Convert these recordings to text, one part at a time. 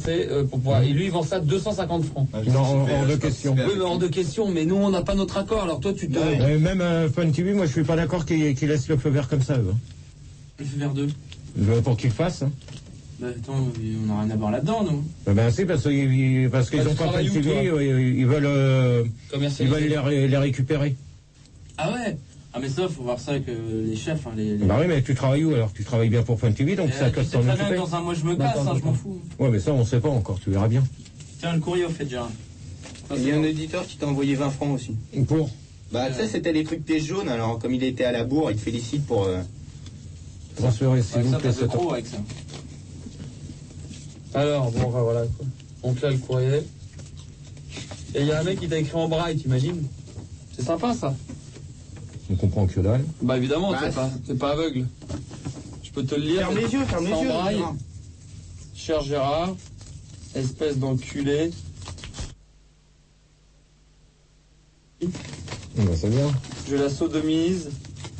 fait pour pouvoir. Et lui, il vend ça 250 francs. Non, hors de question. Oui, mais hors de question. Mais nous, on n'a pas notre accord. Alors toi, tu te. Même Fun TV, moi, je suis pas d'accord qu'il laisse le feu vert comme ça, eux. Le feu vert 2. Pour qu'il le fasse. Hein. Bah attends, on n'a rien à voir là-dedans, nous. Ben si, parce qu'ils ont pas Fun TV, ils veulent les récupérer. Ah ouais. Ah mais ça, faut voir ça avec les chefs. Hein, Bah oui, mais tu travailles où alors? Tu travailles bien pour Fun TV, donc ça casse ton occuper. Dans un mois, je me casse, je m'en fous. Ouais, mais ça, on sait pas encore, tu verras bien. Tiens, le courrier au fait, Gérard. Il y a un auditeur qui t'a envoyé 20 francs aussi. Pour? Bah, tu sais, c'était les trucs pièces jaunes, alors comme il était à la bourre, il te félicite pour... transférer, s'il vous plaît, ça trop avec ça. Alors, bon, voilà, quoi. Donc là, le courrier. Et il y a un mec qui t'a écrit en braille, t'imagines? C'est sympa, ça. On comprend que dalle. Bah évidemment, t'es pas aveugle. Je peux te le lire. Ferme les yeux, ferme les yeux. Braille. Cher Gérard, espèce d'enculé. Bah c'est bien. Je la sodomise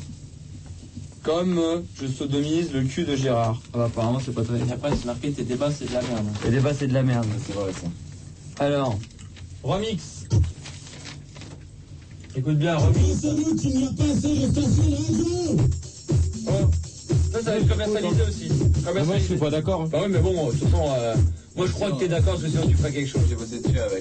comme je sodomise le cul de Gérard. Ah bah apparemment c'est pas très... Et après c'est marqué tes débats c'est de la merde. Tes débats c'est de la merde. C'est vrai ça. Alors, remix. Écoute bien, remix. Oh, ça va être commercialisé aussi. Moi je suis pas d'accord. Bah oui mais bon, de toute façon, moi je crois que t'es d'accord parce que sinon tu feras quelque chose. J'ai bossé dessus avec.